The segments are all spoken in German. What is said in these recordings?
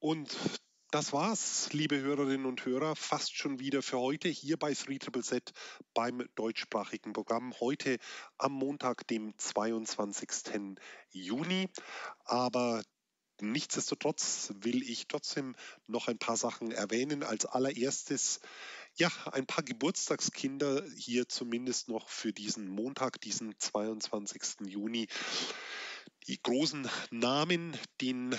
Und das war's, liebe Hörerinnen und Hörer, fast schon wieder für heute hier bei 3ZZZ beim deutschsprachigen Programm. Heute am Montag, dem 22. Juni. Aber nichtsdestotrotz will ich trotzdem noch ein paar Sachen erwähnen. Als allererstes, ja, ein paar Geburtstagskinder hier zumindest noch für diesen Montag, diesen 22. Juni. Die großen Namen, den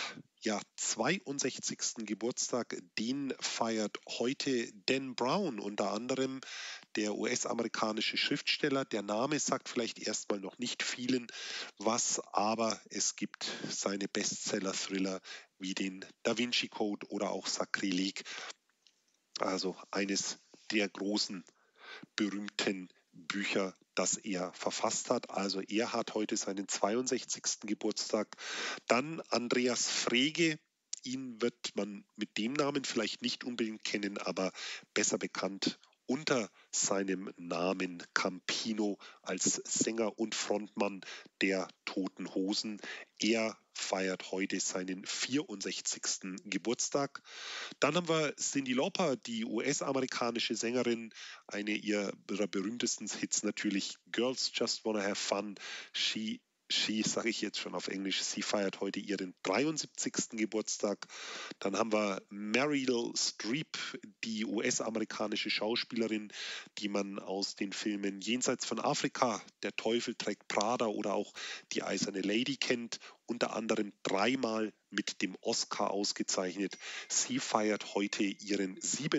62. Geburtstag, den feiert heute Dan Brown, unter anderem der US-amerikanische Schriftsteller. Der Name sagt vielleicht erstmal noch nicht vielen was, aber es gibt seine Bestseller-Thriller wie den Da Vinci Code oder auch Sakrileg. Also eines der großen, berühmten Bücher, das er verfasst hat. Also er hat heute seinen 62. Geburtstag. Dann Andreas Frege. Ihn wird man mit dem Namen vielleicht nicht unbedingt kennen, aber besser bekannt unter seinem Namen Campino als Sänger und Frontmann der Toten Hosen. Er feiert heute seinen 64. Geburtstag. Dann haben wir Cyndi Lauper, die US-amerikanische Sängerin, eine ihrer berühmtesten Hits natürlich, Girls Just Wanna Have Fun. She sage ich jetzt schon auf Englisch, sie feiert heute ihren 73. Geburtstag. Dann haben wir Meryl Streep, die US-amerikanische Schauspielerin, die man aus den Filmen Jenseits von Afrika, Der Teufel trägt Prada oder auch Die Eiserne Lady kennt, unter anderem dreimal mit dem Oscar ausgezeichnet. Sie feiert heute ihren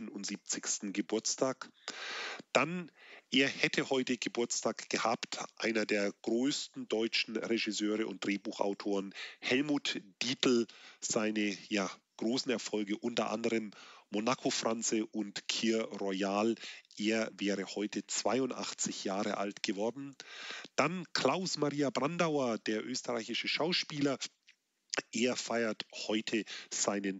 77. Geburtstag. Dann, er hätte heute Geburtstag gehabt, einer der größten deutschen Regisseure und Drehbuchautoren, Helmut Dietl, seine großen Erfolge, unter anderem Monaco Franze und Kir Royal. Er wäre heute 82 Jahre alt geworden. Dann Klaus Maria Brandauer, der österreichische Schauspieler. Er feiert heute seinen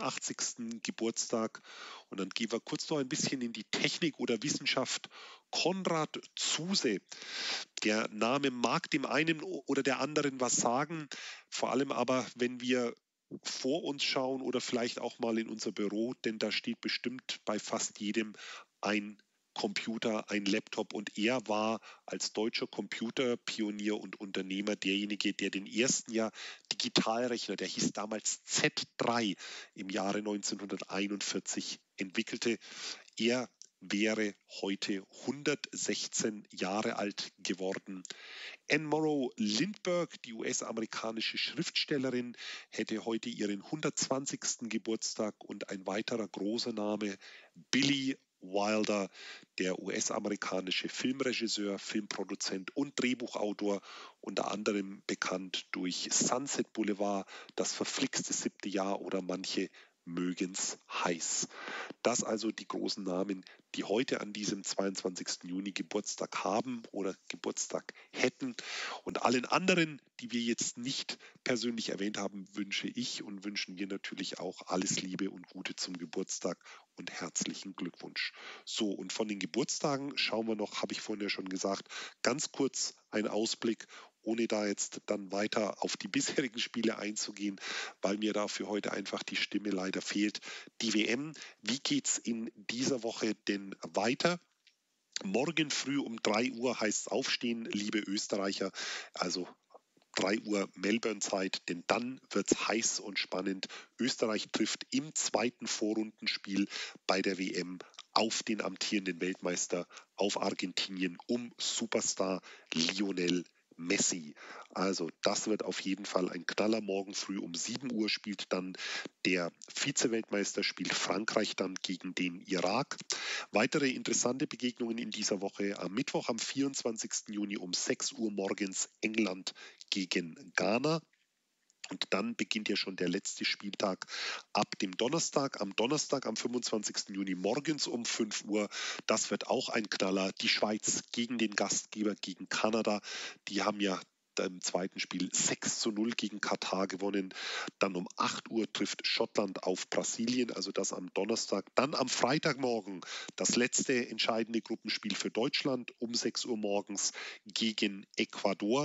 83. Geburtstag. Und dann gehen wir kurz noch ein bisschen in die Technik oder Wissenschaft. Konrad Zuse, der Name mag dem einen oder der anderen was sagen, vor allem aber, wenn wir vor uns schauen oder vielleicht auch mal in unser Büro, denn da steht bestimmt bei fast jedem ein Computer, ein Laptop, und er war als deutscher Computerpionier und Unternehmer derjenige, der den ersten Digitalrechner, der hieß damals Z3, im Jahre 1941 entwickelte. Er wäre heute 116 Jahre alt geworden. Anne Morrow Lindbergh, die US-amerikanische Schriftstellerin, hätte heute ihren 120. Geburtstag. Und ein weiterer großer Name, Billy Wilder, der US-amerikanische Filmregisseur, Filmproduzent und Drehbuchautor, unter anderem bekannt durch Sunset Boulevard, Das verflixte 7. Jahr oder Manche mögen's heiß. Das also die großen Namen, die heute an diesem 22. Juni Geburtstag haben oder Geburtstag hätten. Und allen anderen, die wir jetzt nicht persönlich erwähnt haben, wünsche ich und wünschen wir natürlich auch alles Liebe und Gute zum Geburtstag und herzlichen Glückwunsch. So, und von den Geburtstagen schauen wir noch, habe ich vorhin ja schon gesagt, ganz kurz ein Ausblick, ohne da jetzt dann weiter auf die bisherigen Spiele einzugehen, weil mir da für heute einfach die Stimme leider fehlt. Die WM, wie geht's in dieser Woche denn weiter? Morgen früh um 3 Uhr heißt es aufstehen, liebe Österreicher, also 3 Uhr Melbourne-Zeit, denn dann wird es heiß und spannend. Österreich trifft im zweiten Vorrundenspiel bei der WM auf den amtierenden Weltmeister, auf Argentinien, um Superstar Lionel Messi. Also das wird auf jeden Fall ein Knaller. Morgen früh um 7 Uhr spielt dann der Vize-Weltmeister, spielt Frankreich dann gegen den Irak. Weitere interessante Begegnungen in dieser Woche: am Mittwoch, am 24. Juni um 6 Uhr morgens England gegen Ghana. Und dann beginnt ja schon der letzte Spieltag ab dem Donnerstag. Am Donnerstag, am 25. Juni morgens um 5 Uhr. Das wird auch ein Knaller. Die Schweiz gegen den Gastgeber, gegen Kanada. Die haben ja im zweiten Spiel 6:0 gegen Katar gewonnen. Dann um 8 Uhr trifft Schottland auf Brasilien, also das am Donnerstag. Dann am Freitagmorgen das letzte entscheidende Gruppenspiel für Deutschland um 6 Uhr morgens gegen Ecuador.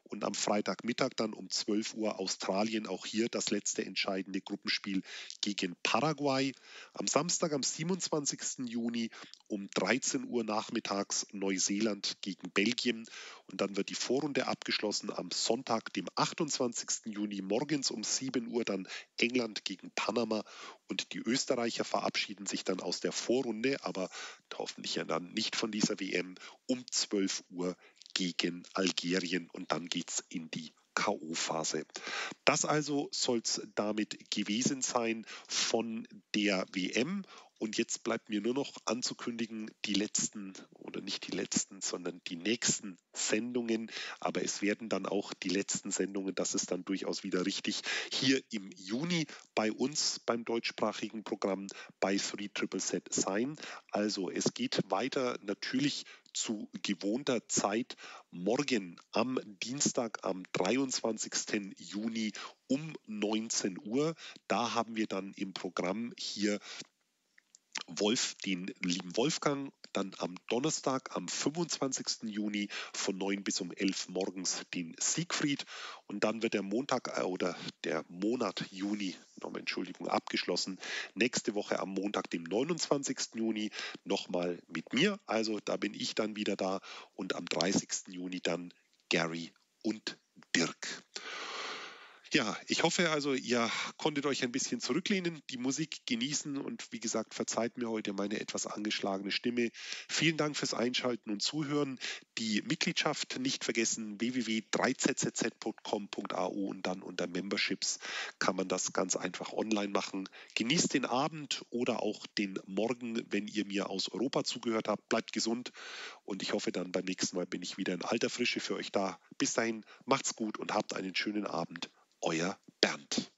und am Freitagmittag dann um 12 Uhr Australien, auch hier das letzte entscheidende Gruppenspiel gegen Paraguay. Am Samstag, am 27. Juni um 13 Uhr nachmittags Neuseeland gegen Belgien und dann wird die Vorrunde abgeschlossen am Sonntag, dem 28. Juni morgens um 7 Uhr dann England gegen Panama und die Österreicher verabschieden sich dann aus der Vorrunde, aber hoffentlich ja dann nicht von dieser WM um 12 Uhr gegen Algerien und dann geht es in die K.O.-Phase. Das also soll es damit gewesen sein von der WM. Und jetzt bleibt mir nur noch anzukündigen, die letzten, oder nicht die letzten, sondern die nächsten Sendungen. Aber es werden dann auch die letzten Sendungen, das ist dann durchaus wieder richtig, hier im Juni bei uns beim deutschsprachigen Programm bei 3ZZZ sein. Also es geht weiter natürlich zu gewohnter Zeit morgen am Dienstag, am 23. Juni um 19 Uhr. Da haben wir dann im Programm hier den lieben Wolfgang, dann am Donnerstag, am 25. Juni von 9 bis um 11 morgens den Siegfried und dann wird der Montag oder der Monat Juni, Entschuldigung, abgeschlossen. Nächste Woche am Montag, dem 29. Juni, nochmal mit mir. Also da bin ich dann wieder da und am 30. Juni dann Gary und Dirk. Ja, ich hoffe also, ihr konntet euch ein bisschen zurücklehnen, die Musik genießen und wie gesagt, verzeiht mir heute meine etwas angeschlagene Stimme. Vielen Dank fürs Einschalten und Zuhören. Die Mitgliedschaft nicht vergessen, www.3zzz.com.au und dann unter Memberships kann man das ganz einfach online machen. Genießt den Abend oder auch den Morgen, wenn ihr mir aus Europa zugehört habt. Bleibt gesund und ich hoffe dann beim nächsten Mal bin ich wieder in alter Frische für euch da. Bis dahin, macht's gut und habt einen schönen Abend. Euer Bernd.